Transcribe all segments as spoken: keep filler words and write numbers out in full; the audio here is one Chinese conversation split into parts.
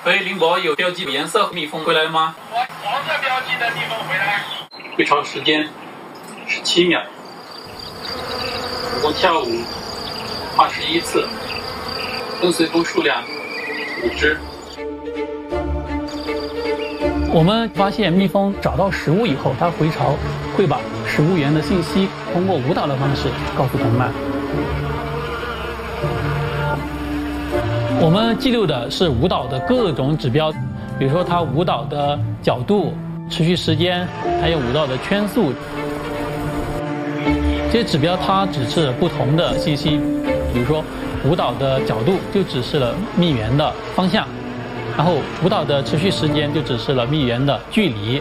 喂，林博，有标记颜色蜜蜂回来了吗？ 黄色标记的蜜蜂回来。 归巢时间十七秒，总共跳舞二十一次，跟随蜂数量五只。我们发现蜜蜂找到食物以后，它回巢会把食物源的信息通过舞蹈的方式告诉同伴。我们记录的是舞蹈的各种指标，比如说它舞蹈的角度、持续时间，还有舞蹈的圈数。这些指标它指示了不同的信息，比如说舞蹈的角度就指示了蜜源的方向，然后舞蹈的持续时间就指示了蜜源的距离。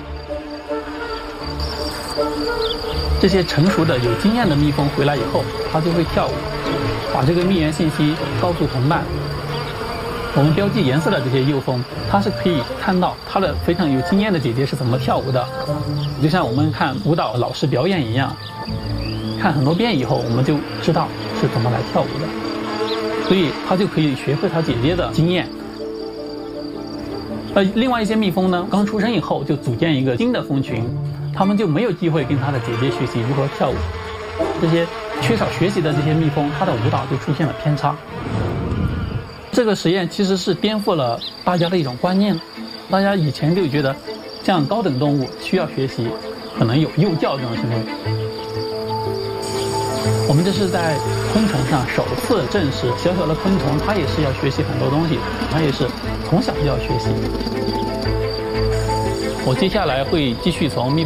这些成熟的有经验的蜜蜂回来以后，它就会跳舞，把这个蜜源信息告诉同伴。我们标记颜色的这些幼蜂，它是可以看到它的非常有经验的姐姐是怎么跳舞的，就像我们看舞蹈老师表演一样，看很多遍以后，我们就知道是怎么来跳舞的，所以它就可以学会它姐姐的经验。呃，另外一些蜜蜂呢，刚出生以后就组建一个新的蜂群，它们就没有机会跟它的姐姐学习如何跳舞。这些缺少学习的这些蜜蜂，它的舞蹈就出现了偏差。这个实验其实是颠覆了大家的一种观念，大家以前就觉得，像高等动物需要学习，可能有幼教这种行为。我们这是在昆虫上首次证实，小小的昆虫它也是要学习很多东西，它也是从小就要学习。我接下来会继续从蜜